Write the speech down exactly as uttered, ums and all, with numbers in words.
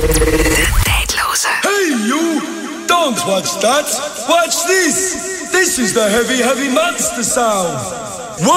De tijdloze. Hey you, don't watch that. Watch this. This is the heavy, heavy monster sound.